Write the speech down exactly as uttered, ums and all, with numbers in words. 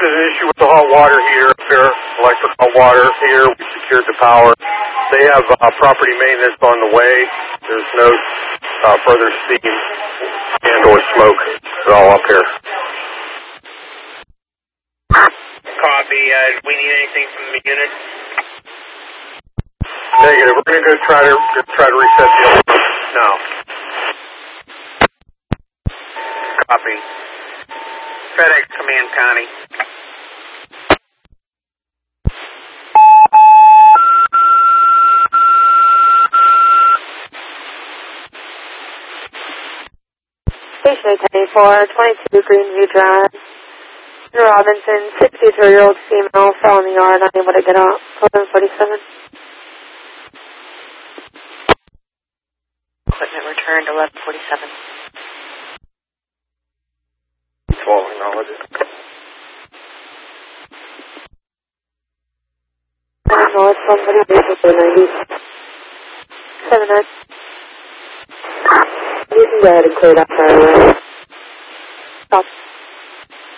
an issue with the hot water heater up here, electric hot water here. We secured the power. They have uh, property maintenance on the way. There's no uh, further steam and or smoke at all up here. Copy. Uh, do we need anything from the unit? Negative. We're going to go try to go try to reset the alarm now. Copy. FedEx Command Connie. Station eight seventy-four, twenty-two Greenview Drive. Robinson, sixty-three-year-old female, fell in the yard, unable to get out. eleven forty-seven. Equipment returned, eleven forty-seven. twelve, acknowledge it. No, it's somebody basically ninety. seven nine. You can go ahead and clear that fire away.